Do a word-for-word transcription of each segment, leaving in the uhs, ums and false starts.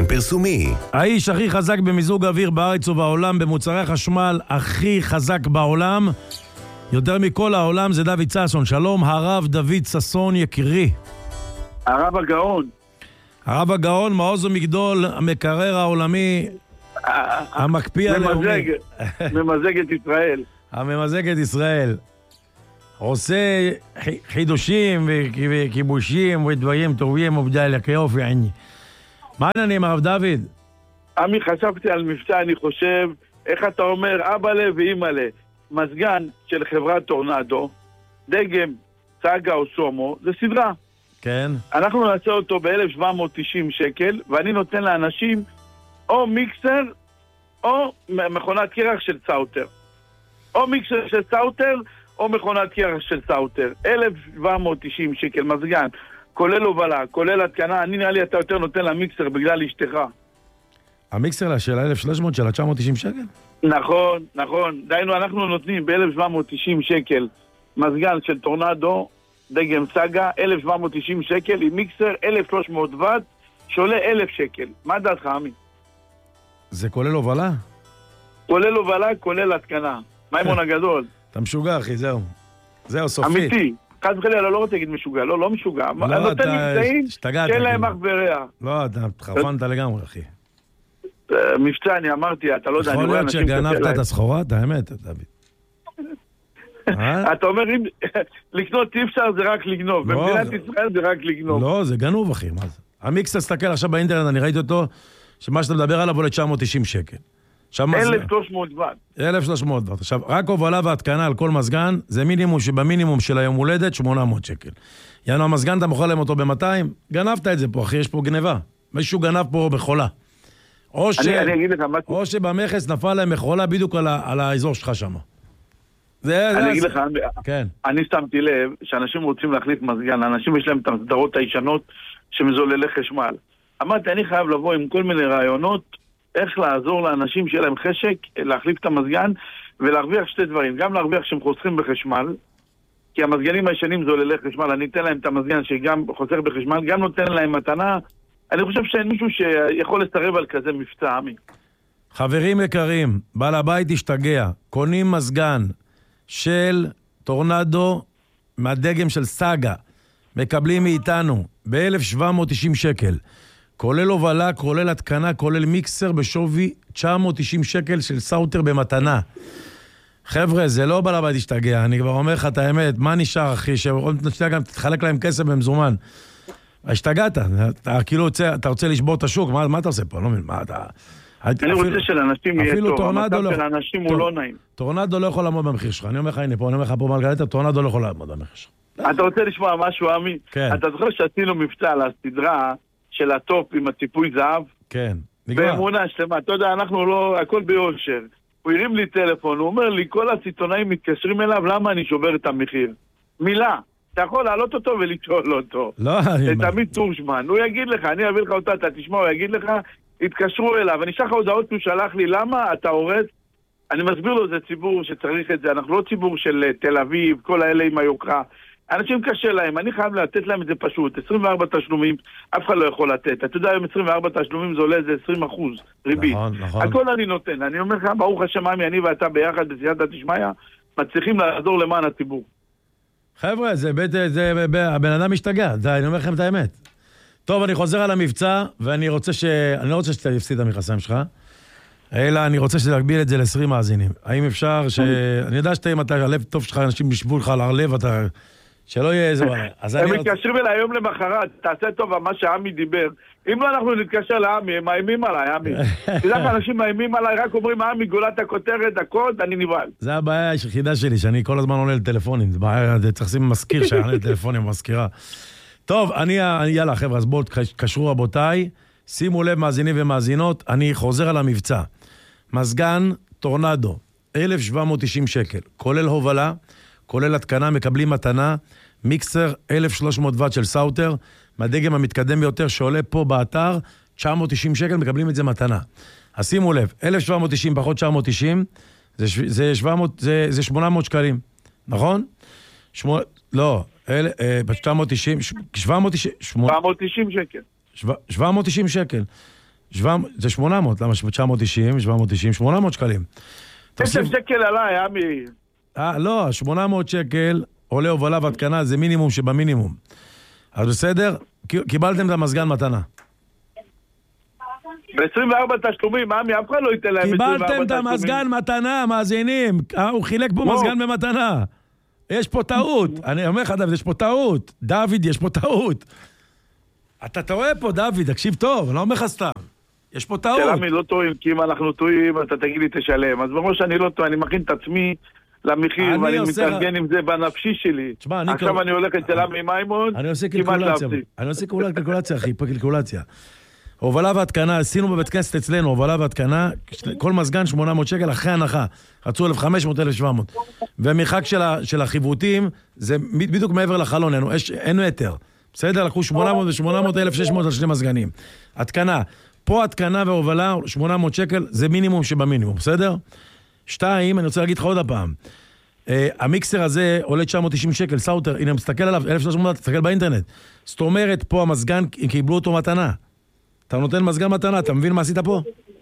פרסומי. האיש הכי חזק במיזוג אוויר בארץ ובעולם, במוצרי החשמל הכי חזק בעולם, יותר מכל העולם, זה דוד ששון. שלום הרב דוד ששון יקירי. הרב הגאון. הרב הגאון, מעוז ומגדול, המקרר העולמי, המקפיא הלאומי. ממזג את ישראל. הממזג את ישראל. עושה חידושים וכיבושים ודברים טובים ובדל כיופי עני. מה העניינים הרב דוד? עמי, חשבתי על מבצע, אני חושב, איך אתה אומר, אבא לב ואמא לב, מזגן של חברת טורנדו, דגם, סאגה או סומו, זה סדרה. כן. אנחנו נעשה אותו ב-אלף שבע מאות תשעים שקל, ואני נותן לאנשים או מיקסר או מכונת קרח של סאוטר. או מיקסר של סאוטר או מכונת קרח של סאוטר. אלף שבע מאות תשעים שקל מזגן, כולל הובלה, כולל התקנה. אני נראה לי אתה יותר נותן למיקסר בגלל אשתך. המיקסר של אלף ושלוש מאות של תשע מאות תשעים שקל? נכון, נכון. דיינו, אנחנו נותנים ב-אלף שבע מאות תשעים שקל מזגן של טורנדו, דגם סאגה, אלף שבע מאות תשעים שקל עם מיקסר, אלף ושלוש מאות וואט, שעולה אלף שקל. מה דעתך, עמי? זה כולל הובלה? כולל הובלה, כולל התקנה. מימון הגדול. אתה משוגע, אחי, זהו. זהו, סופית. אמיתי. חד וחלילה, לא רוצה להגיד משוגע, לא, לא משוגע. לא, אני נותן מבצעים שאין להם אח ורע. לא, אתה חפנת לגמרי, אחי. מבצע, אני אמרתי, אתה לא יודע, יכול להיות שגנבת את הסחורה, את האמת, דוד. אתה אומר, לקנות אי אפשר זה רק לגנוב, במדינת ישראל זה רק לגנוב. לא, זה גנוב, אחי, מה זה? המיקס, תסתכל עכשיו באינטרנט, אני ראיתי אותו, שמה שאתה מדבר עליו עולה תשע מאות תשעים שקל. אלף ושלוש מאות וואט. אלף ושלוש מאות וואט. עכשיו, רק הובלה והתקנה על כל מזגן, זה מינימום שבמינימום של היום הולדת, שמונה מאות שקל. יענו, המזגן, אתה מוכר להם אותו ב-מאתיים, גנבת את זה פה, אחי, יש פה גניבה. מישהו גנב פה בחולה. או ש... אני, אני אגיד לך מה... או שבמכס נפל להם מחולה בדיוק על, ה... על האזור שלך שם. זה... אני זה... אגיד לך, כן. אני שמתי לב שאנשים רוצים להחליף מזגן, אנשים יש להם את הסדרות הישנות שמזוללי חשמל. אמרתי, אני חייב לבוא עם כל מיני רעיונות, איך לעזור לאנשים שיהיה להם חשק, להחליף את המזגן, ולהרוויח שתי דברים. גם להרוויח שהם חוסכים בחשמל, כי המזגנים הישנים זוללי חשמל, אני אתן להם את המזגן שגם חוסך בחשמל, גם נותן להם מתנה. אני חושב שאין מישהו שיכול לסרב על כזה מבצע, עמי. חברים יקרים, בעל הבית השתגע, קונים מזגן של טורנדו מהדגם של סאגה, מקבלים מאיתנו ב-אלף שבע מאות תשעים שקל, כולל הובלה, כולל התקנה, כולל מיקסר בשווי תשע מאות תשעים שקל של סאוטר במתנה. חבר'ה, זה לא בעל הבית השתגע, אני כבר אומר לך את האמת, מה נשאר אחי, שעוד נשתגע גם תתחלק להם כסף במזומן. השתגעת, אתה כאילו אתה רוצה לשבור את השוק, מה, מה אתה עושה פה? לא מבין, מה אתה... אני רוצה שלאנשים יהיה טוב, המצב של האנשים הוא לא נעים. טורנדו לא יכול לעמוד במחיר שלך, אני אומר לך, הנה פה, אני אומר לך פה מלגלטה, טורנדו לא יכול לעמוד במחיר שלך. אתה רוצה לשמוע משהו, עמי? כן. אתה זוכר שעשינו מבצע על הסדרה של הטופ עם הציפוי זהב? כן, נגמר. באמונה שלמה, אתה יודע, אנחנו לא, הכל ביושר. הוא הרים לי טלפון, הוא אומר לי, כל הסיטונאים מתקשרים אליו, למה אני שובר את המחיר? מילה. אתה יכול לעלות אותו ולשאול אותו. לא, זה תמיד טורשמן. הוא יגיד לך, אני אביא לך אותה, אתה תשמע, הוא יגיד לך, התקשרו אליו. אני אשלח לך הודעות, הוא שלח לי, למה אתה הורס? אני מסביר לו, זה ציבור שצריך את זה. אנחנו לא ציבור של תל אביב, כל האלה עם היוקרה. אנשים קשה להם, אני חייב לתת להם את זה פשוט. עשרים וארבע תשלומים, אף אחד לא יכול לתת. אתה יודע, עם עשרים וארבע תשלומים זה עולה איזה עשרים אחוז ריבית. נכון, נכון. הכל אני נותן. אני אומר לך, ברוך השם, עמי, אני ואתה ביחד בסייעתא דשמיא, מצליחים לעזור למען הציבור. חבר'ה, זה בית, זה, הבן אדם משתגע, זה, אני אומר לכם את האמת. טוב, אני חוזר על המבצע, ואני רוצה ש... אני לא רוצה שתפסיד את המכסיים שלך, אלא אני רוצה שתגביל את זה ל-עשרים מאזינים. האם אפשר ש... אני יודע שאתה, אם אתה, הלב טוב שלך, אנשים ישבו לך על הלב, אתה... שלא יהיה איזה... הם מתקשרים אליי היום למחרת, תעשה טוב מה שעמי דיבר. אם לא אנחנו נתקשר לעמי, הם מאיימים עליי, עמי. תדע לך, אנשים מאיימים עליי, רק אומרים, עמי, גולת הכותרת, הקוד, אני נבהל. זה הבעיה היחידה שלי, שאני כל הזמן עולה לטלפונים. זה בעיה, צריך לשים מזכיר שאני לטלפונים, מזכירה. טוב, אני, יאללה, חבר'ה, אז בואו, קשרו רבותיי, שימו לב, מאזינים ומאזינות, אני חוזר על המבצע. מזגן טורנדו, אלף שבע מאות תשעים שקל, כולל הובלה, כולל התקנה, מקבלים מתנה, מיקסר אלף ושלוש מאות וואט של סאוטר, מהדגם המתקדם ביותר שעולה פה באתר, תשע מאות תשעים שקל, מקבלים את זה מתנה. אז שימו לב, אלף שבע מאות תשעים פחות תשע מאות תשעים, זה, זה, שבע מאות, זה, זה שמונה מאות שקלים, נכון? שמונה, לא, אל, אה, תשע מאות תשעים, שבע מאות תשעים, שבע מאות תשעים שקל. שבע מאות תשעים שקל. זה שמונה מאות, למה תשע מאות תשעים, שבע מאות תשעים, שמונה מאות שקלים. עשר שקל עליי, עמי. אה, לא, שמונה מאות שקל עולה הובלה והתקנה, זה מינימום שבמינימום. אז בסדר, קיבלתם את המזגן מתנה. ב-עשרים וארבע תשלומים, עמי, אף אחד לא ייתן להם עשרים וארבע תשלומים. קיבלתם את המזגן מתנה, מאזינים. הוא חילק פה מזגן במתנה. יש פה טעות. אני אומר לך, דוד, יש פה טעות. דוד, יש פה טעות. אתה טועה פה, דוד, תקשיב טוב, אני לא אומר לך סתם. יש פה טעות. עמי, לא טועים, כי אם אנחנו טועים, אתה תגיד לי תשלם. אז בראש אני לא טועה, אני מכין את עצמי למחיר, ואני מתארגן עם זה בנפשי שלי. עכשיו אני הולך אצל עמי מימון, אני עושה קלקולציה. אני עושה קלקולציה, אחי, פה קלקולציה. הובלה והתקנה, עשינו בבית כנסת אצלנו, הובלה והתקנה, כל מזגן שמונה מאות שקל אחרי הנחה, רצו אלף וחמש מאות, אלף ושבע מאות. והמרחק של החיוותים, זה בדיוק מעבר לחלון, אין מטר. בסדר, לקחו שמונה מאות ו-שמונה מאות, אלף ושש מאות על שני מזגנים. התקנה, פה התקנה והובלה, שמונה מאות שקל, זה מינימום שבמינימום, בסדר? שתיים, אני רוצה להגיד לך עוד הפעם. המיקסר הזה עולה תשע מאות תשעים שקל, סאוטר, הנה, מסתכל עליו, אלף ושלוש מאות, תסתכל באינטרנט. זאת אומרת, פה המזגן, קיבלו אותו מתנה. אתה נותן מזגן מתנה, אתה מבין מה עשית פה?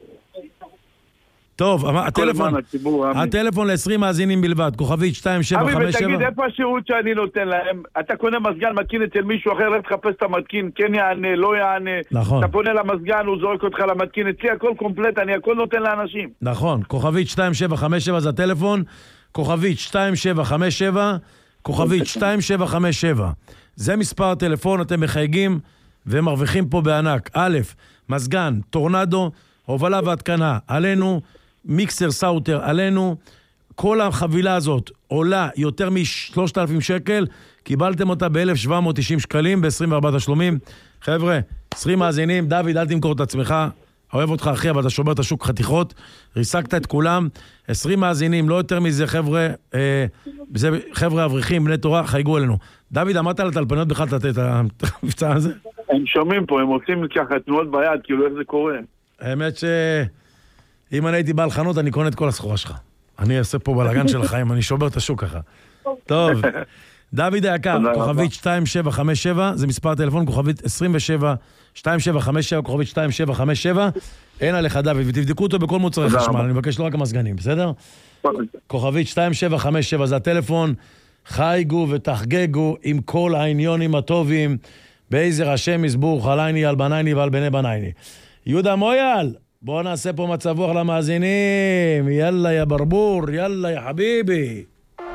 טוב, הטלפון, הטלפון ל-עשרים מאזינים בלבד, כוכבית שתיים שבע חמש שבע. עמי, ותגיד, איפה השירות שאני נותן להם? אתה קונה מזגן, מתקין אצל מישהו אחר, לך תחפש את המתקין, כן יענה, לא יענה. נכון. אתה פונה למזגן, הוא זורק אותך למתקין, אצלי הכל קומפלט, אני הכל נותן לאנשים. נכון, כוכבית שתיים שבע חמש שבע זה הטלפון, כוכבית שתיים שבע חמש שבע, כוכבית שתיים שבע חמש שבע. זה מספר הטלפון, אתם מחייגים ומרוויחים פה בענק. א', מזגן, טורנדו, הובלה והתקנה, עלינו, מיקסר סאוטר, עלינו, כל החבילה הזאת עולה יותר מ-שלושת אלפים שקל, קיבלתם אותה ב-אלף שבע מאות תשעים שקלים, ב-עשרים וארבעה תשלומים. חבר'ה, עשרים מאזינים, דוד, אל תמכור את עצמך, אוהב אותך אחי, אבל אתה שובר את השוק חתיכות, ריסקת את כולם, עשרים מאזינים, לא יותר מזה, חבר'ה, אה, זה חבר'ה אברכים, בני תורה, חייגו אלינו. דוד, אמרת על הטלפניות בכלל לתת את המבצע הזה? הם שומעים פה, הם רוצים ככה תנועות ביד, כאילו איך זה קורה. האמת שאם אני הייתי בעל חנות, אני קונה את כל הסחורה שלך. אני אעשה פה בלגן של החיים, אני שובר את השוק ככה. טוב, דוד היקר, כוכבית שתיים שבע חמש שבע, זה מספר טלפון, כוכבית עשרים ושבע, שתיים שבע חמש שבע, כוכבית שתיים שבע חמש שבע, אין עליך דוד, ותבדקו אותו בכל מוצרי חשמל, אני מבקש לא רק המזגנים, בסדר? כוכבית שתיים שבע חמש שבע, זה הטלפון, חייגו ותחגגו עם כל העניונים הטובים, בעזר השם יסבורך עלייני על בנייני ועל בני בנייני. יהודה מויאל, בואו נעשה פה מצב רוח למאזינים, יאללה יא ברבור, יאללה יא חביבי.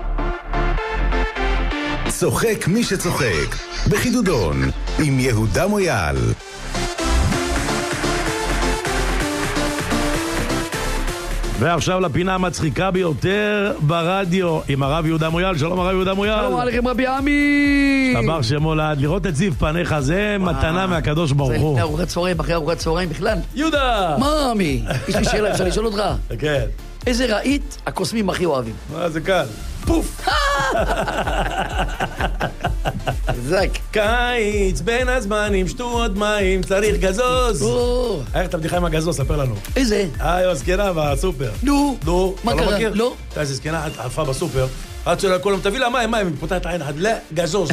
צוחק מי שצוחק, בחידודון, עם יהודה מויאל. ועכשיו לפינה המצחיקה ביותר ברדיו, עם הרב יהודה מויאל. שלום הרב יהודה מויאל. שלום עליכם רבי עמי. שבר שמו לעד, לראות את זיו פניך, זה מתנה מהקדוש ברוך הוא. זה ארוחת צהריים, אחרי ארוחת צהריים בכלל. יהודה! מה עמי? יש לי שאלה, אפשר לשאול אותך? כן. איזה רהיט הקוסמים הכי אוהבים? מה, זה קל. פוף! זק. קיץ, בין הזמנים, שתו עוד מים, צריך גזוז. איך את הבדיחה עם הגזוז, ספר לנו. איזה? אה, יו, זקנה בסופר. נו. נו. מה קרה? לא. אתה איזה זקנה, את עפה בסופר. את שואלה כולם, תביא לה מים, מים, פותחת עין אחת, לא, גזוז.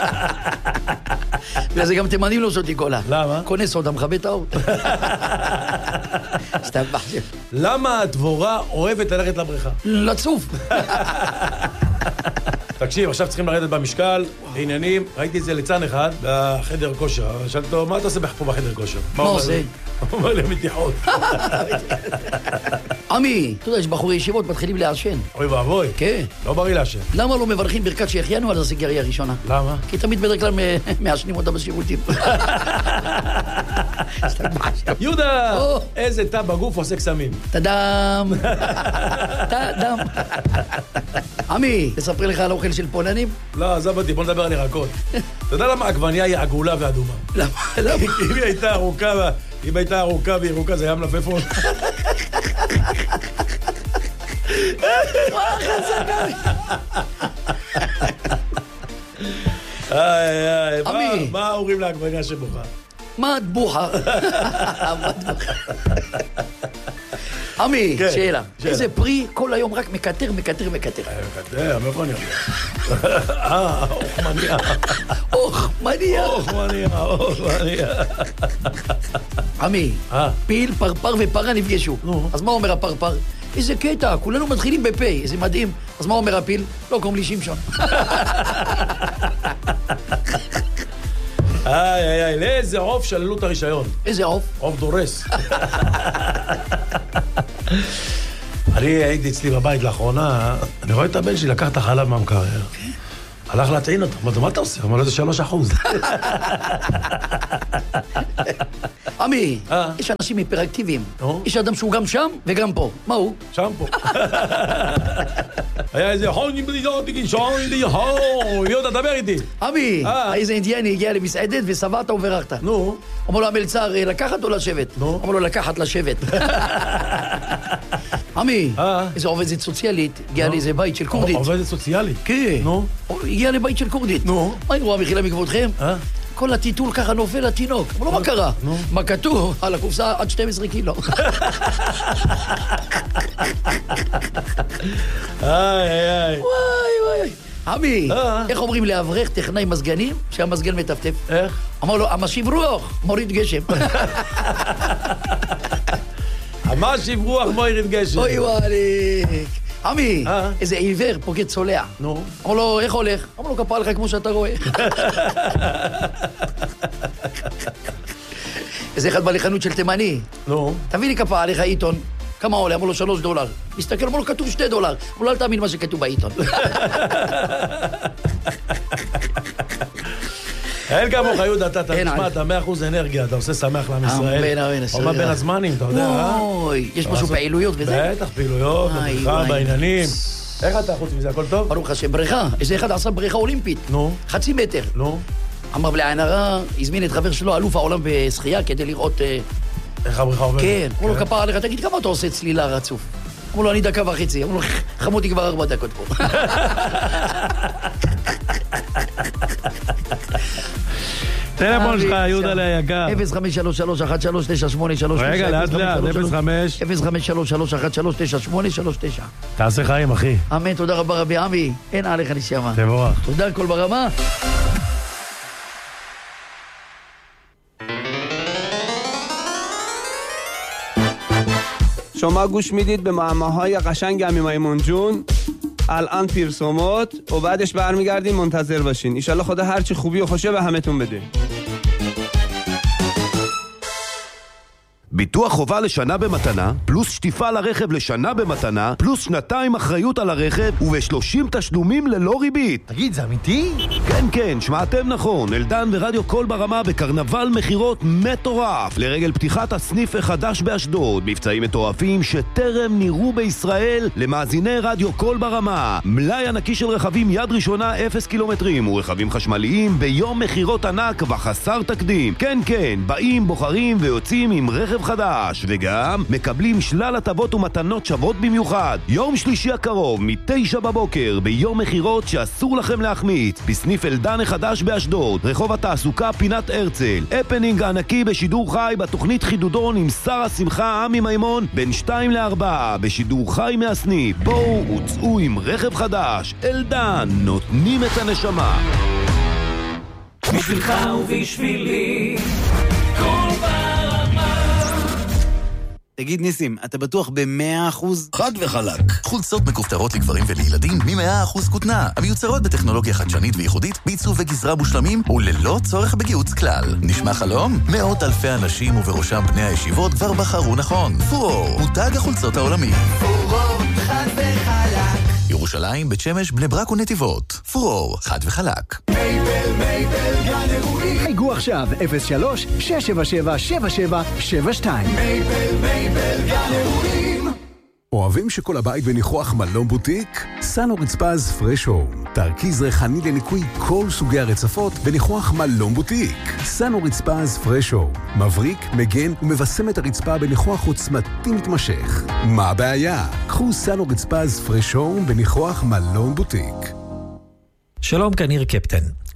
וזה גם תימנים לא שותי קולה. למה? קונה סודה, מכבה את האור. סתם בחשב. למה הדבורה אוהבת ללכת לבריכה? לצוף. תקשיב, עכשיו צריכים לרדת במשקל, עניינים, ראיתי את זה ליצן אחד בחדר כושר. שאלתי אותו, מה אתה עושה פה בחדר כושר? מה עושה? הוא אומר לי, מתיחות. עמי, אתה יודע, יש בחורי ישיבות מתחילים לעשן. אוי ואבוי. כן. לא בריא לעשן. למה לא מברכים ברכת שהחיינו על הסיגריה הראשונה? למה? כי תמיד בדרך כלל מעשנים אותה בשירותים. יהודה, איזה תא בגוף עושה קסמים? תדם. תדם. עמי, תספרי לך על אוכל של פולנים? לא, עזב אותי, בוא נדבר על ירקות. אתה יודע למה העגבנייה היא עגולה ואדומה? למה? למה? אם היא הייתה ארוכה, אם הייתה ארוכה וירוקה, זה היה מלפפון. מה חזקה? איי, איי, עמי. מה אומרים לעגבנייה שבוכה? מה את בוכה? מה את בוכה? עמי, שאלה. איזה פרי כל היום רק מקטר, מקטר, מקטר. מקטר, מאיפה אני אומר? אה, אוך מניע. אוך מניע. אוך מניע, אוך מניע. עמי, פיל, פרפר ופרה נפגשו. אז מה אומר הפרפר? איזה קטע, כולנו מתחילים בפה, איזה מדהים. אז מה אומר הפיל? לא, קוראים לי שמשון. איי, איי, איי, לאיזה עוף שללו את הרישיון? איזה עוף? עוף דורס. אני הייתי אצלי בבית לאחרונה, אני רואה את הבן שלי, לקח את החלב מהמקרר. הלך להטעין אותו, אמרתי, מה אתה עושה? אמר לו, זה שלוש אחוז. עמי, יש אנשים היפראקטיביים. יש אדם שהוא גם שם וגם פה. מה הוא? שם פה. היה איזה חוני בלידותי, שוני, הו, יהודה, דבר איתי. עמי, איזה אינדיאני הגיע למסעדת וסבעת וברכת. נו. אמר לו המלצר, לקחת או לשבת? נו. אמר לו, לקחת לשבת. עמי, איזה עובדת סוציאלית, הגיעה לאיזה בית של קורדית. עובדת סוציאלית? כן. נו. הגיעה לבית של קורדית. נו. מה היא רואה מחילה מכבודכם? כל הטיטול ככה נופל לתינוק. אבל לא מה קרה? מה כתוב? על הקופסה עד שתים עשרה קילו. איי, איי. וואי, וואי. עמי, איך אומרים לאברך טכנאי מזגנים שהמזגן מטפטף? איך? אמר לו, המשיב רוח, מוריד גשם. המשיב רוח מוריד גשם. אוי וואליק. עמי, איזה עיוור פוקד צולע. נו. אמר לו, איך הולך? אמר לו, כפרה לך כמו שאתה רואה. איזה אחד בא לחנות של תימני. נו. תביא לי כפרה עליך עיתון. כמה עולה? אמר לו, שלוש דולר. מסתכל, אמר לו, כתוב שתי דולר. אמר לו, אל תאמין מה שכתוב בעיתון. אין כמוך, יהודה, אתה תשמע, אתה מאה אחוז אנרגיה, אתה עושה שמח לעם ישראל. עומד בין הזמנים, אתה יודע, אה? אוי, יש משהו פעילויות וזה? בטח, פעילויות, בבריכה, בעניינים. איך אתה חוץ מזה, הכל טוב? ברוך השם, בריכה. איזה אחד עשה בריכה אולימפית. נו. חצי מטר. נו. אמר בלי עין הרע, הזמין את חבר שלו, אלוף העולם בשחייה, כדי לראות... איך הבריכה עובדת? כן. אמרו לו, כפרה עליך, תגיד, כמה אתה עושה צלילה רצוף? אמרו לו, אני דקה וחצי. אמרו לו, חמותי כבר ארבע דקות פה. טלפון שלך, יהודה ליקר. אפס חמש שלוש שלוש אחת שלוש תשע שמונה שלוש תשע. רגע, לאט לאט, אפס חמש. אפס חמש שלוש שלוש אחת שלוש תשע שמונה שלוש תשע. תעשה חיים, אחי. אמן, תודה רבה רבי עמי. אין עליך נשמה. תבורך. תודה, כל ברמה. شما گوش میدید به معماهای قشنگ امی میمون جون. الان پیرسومات و بعدش برمیگردیم، منتظر باشین. ایشالله خدا هرچی خوبی و خوشه به همتون بده. ביטוח חובה לשנה במתנה, פלוס שטיפה לרכב לשנה במתנה, פלוס שנתיים אחריות על הרכב, וב-שלושים תשלומים ללא ריבית. תגיד, זה אמיתי? כן, כן, שמעתם נכון. אלדן ורדיו קול ברמה בקרנבל מחירות מטורף. לרגל פתיחת הסניף החדש באשדוד, מבצעים מטורפים שטרם נראו בישראל למאזיני רדיו קול ברמה. מלאי ענקי של רכבים יד ראשונה אפס קילומטרים, ורכבים חשמליים ביום מחירות ענק וחסר תקדים. כן, כן, באים, בוחרים ויוצאים עם רכב חדש, וגם מקבלים שלל הטבות ומתנות שוות במיוחד. יום שלישי הקרוב, מתשע בבוקר, ביום מחירות שאסור לכם להחמיץ, בסניף אלדן החדש באשדוד, רחוב התעסוקה פינת הרצל. הפנינג הענקי בשידור חי בתוכנית חידודון עם שר השמחה עמי מימון, בין שתיים לארבע, בשידור חי מהסניף. בואו וצאו עם רכב חדש. אלדן, נותנים את הנשמה. בשבילך ובשבילי כל ברמה. תגיד ניסים, אתה בטוח ב-מאה אחוז? חד וחלק. חולצות מכופתרות לגברים ולילדים מ-מאה אחוז כותנה, המיוצרות בטכנולוגיה חדשנית וייחודית, בעיצוב וגזרה מושלמים וללא צורך בגיוץ כלל. נשמע חלום? מאות אלפי אנשים ובראשם בני הישיבות כבר בחרו נכון. פורור, מותג החולצות העולמי. פורור, חד וחלק. ירושלים, בית שמש, בני ברק ונתיבות. פורור, חד וחלק. מייבל, מייבל, גן אירועים. היגו עכשיו, אפס שלוש שש שבע שבע שבע שבע שבע שתיים. מייבל, מייבל, גן אירועים. אוהבים שכל הבית בניחוח מלון בוטיק? סנו רצפז פרש הום, תרכיז ריחני לניקוי כל סוגי הרצפות בניחוח מלון בוטיק. סנו רצפז פרש הום, מבריק, מגן ומבשם את הרצפה בניחוח עוצמתי מתמשך. מה הבעיה? קחו סנו רצפז פרש הום בניחוח מלון בוטיק. שלום, כאן ניר קפטן.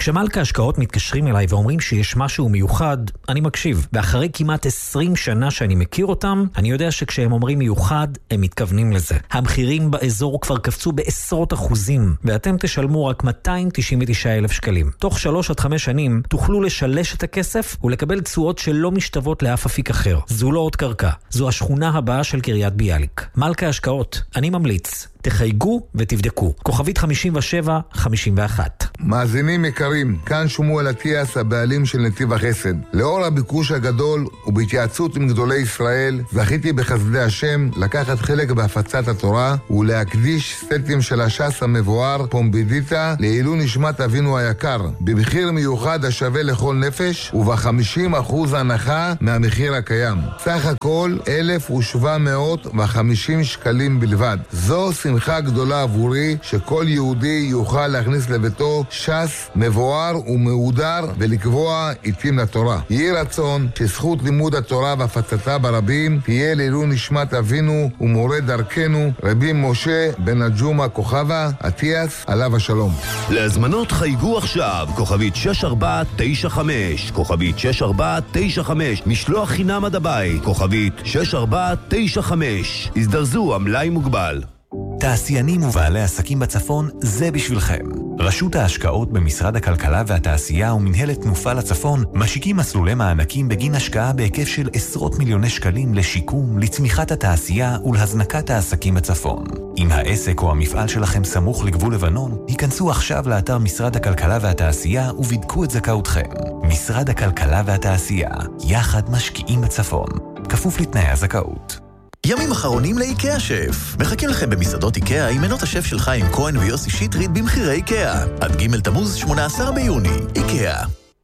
כשמלכה השקעות מתקשרים אליי ואומרים שיש משהו מיוחד, אני מקשיב. ואחרי כמעט עשרים שנה שאני מכיר אותם, אני יודע שכשהם אומרים מיוחד, הם מתכוונים לזה. המחירים באזור כבר קפצו בעשרות אחוזים, ואתם תשלמו רק מאתיים תשעים ותשעה אלף שקלים. תוך שלוש עד חמש שנים תוכלו לשלש את הכסף ולקבל תשואות שלא משתוות לאף אפיק אחר. זו לא עוד קרקע, זו השכונה הבאה של קריית ביאליק. מלכה השקעות, אני ממליץ. תחייגו ותבדקו. כוכבית חמישים ושבע חמישים ואחת. מאזינים יקרים, כאן שמואל אטיאס, הבעלים של נתיב החסד. לאור הביקוש הגדול ובהתייעצות עם גדולי ישראל, זכיתי בחסדי השם לקחת חלק בהפצת התורה ולהקדיש סטים של הש"ס המבואר פומבידיטה לעילוי נשמת אבינו היקר, במחיר מיוחד השווה לכל נפש וב-חמישים אחוז הנחה מהמחיר הקיים. סך הכל אלף ושבע מאות וחמישים שקלים בלבד. זו שמחה גדולה עבורי שכל יהודי יוכל להכניס לביתו ש"ס מבואר ומהודר ולקבוע עיתים לתורה. יהי רצון שזכות לימוד התורה והפצתה ברבים תהיה לעילוי נשמת אבינו ומורה דרכנו רבי משה בן הג'ומא כוכבא אטיאס עליו השלום. להזמנות חייגו עכשיו כוכבית שש ארבע תשע חמש, כוכבית שש ארבע תשע חמש, משלוח חינם עד הבית, כוכבית שש ארבע תשע חמש. הזדרזו, המלאי מוגבל. תעשיינים ובעלי עסקים בצפון, זה בשבילכם. רשות ההשקעות במשרד הכלכלה והתעשייה ומנהלת תנופה לצפון משיקים מסלולי מענקים בגין השקעה בהיקף של עשרות מיליוני שקלים לשיקום, לצמיחת התעשייה ולהזנקת העסקים בצפון. אם העסק או המפעל שלכם סמוך לגבול לבנון, היכנסו עכשיו לאתר משרד הכלכלה והתעשייה ובדקו את זכאותכם. משרד הכלכלה והתעשייה, יחד משקיעים בצפון. כפוף לתנאי הזכאות. ימים אחרונים לאיקאה שף. מחכים לכם במסעדות איקאה עם מנות השף של חיים כהן ויוסי שטרית במחירי איקאה. עד ג' תמוז שמונה עשר ביוני. איקאה.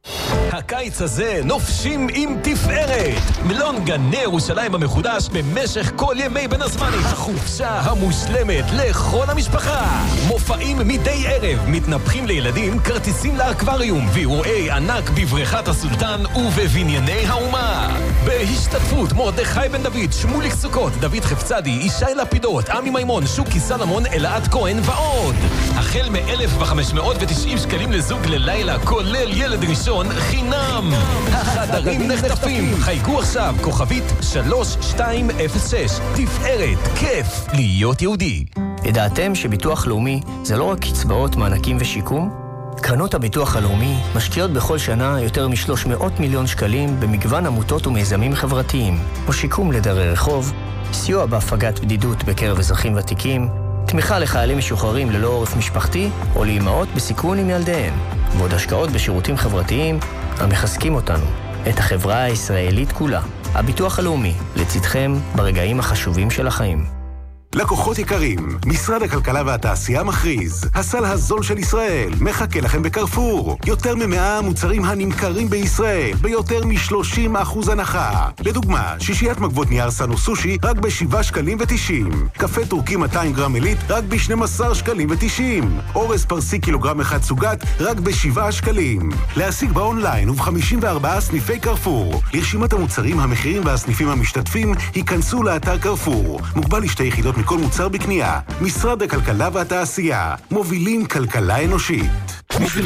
הקיץ הזה נופשים עם תפארת. מלון גני ירושלים המחודש במשך כל ימי בין הזמנים. החופשה המושלמת לכל המשפחה. מופעים מדי ערב, מתנפחים לילדים, כרטיסים לאקווריום ואירועי ענק בבריכת הסולטן ובבנייני האומה. בהשתתפות מרדכי בן דוד, שמוליק סוכות, דוד חפצדי, ישי לפידות, עמי מימון, שוקי סלמון, אלעד כהן ועוד. החל מ-אלף וחמש מאות ותשעים שקלים לזוג ללילה, כולל ילד ראשון חינם. החדרים נחטפים. חייגו עכשיו כוכבית שלוש שתיים אפס שש. תפארת, כיף להיות יהודי. ידעתם שביטוח לאומי זה לא רק קצבאות, מענקים ושיקום? קרנות הביטוח הלאומי משקיעות בכל שנה יותר מ-שלוש מאות מיליון שקלים במגוון עמותות ומיזמים חברתיים, כמו שיקום לדרי רחוב, סיוע בהפגת בדידות בקרב אזרחים ותיקים, תמיכה לחיילים משוחררים ללא עורף משפחתי או לאימהות בסיכון עם ילדיהן, ועוד השקעות בשירותים חברתיים המחזקים אותנו, את החברה הישראלית כולה. הביטוח הלאומי, לצדכם ברגעים החשובים של החיים. לקוחות יקרים, משרד הכלכלה והתעשייה מכריז, הסל הזול של ישראל מחכה לכם בקרפור. יותר ממאה מוצרים הנמכרים בישראל ביותר מ-שלושים אחוז הנחה. לדוגמה, שישיית מגבות נייר סנו סושי רק ב-שבעה שקלים ותשעים. קפה טורקי מאתיים גרם עילית רק ב-שנים עשר שקלים ותשעים. אורז פרסי קילוגרם אחד סוגת רק ב-שבעה שקלים. להשיג באונליין וב-חמישים וארבעה סניפי קרפור. לרשימת המוצרים, המחירים והסניפים המשתתפים, היכנסו לאתר קרפור. מוגבל לשתי יחידות מכל מוצר בקנייה. משרד הכלכלה והתעשייה, מובילים כלכלה אנושית.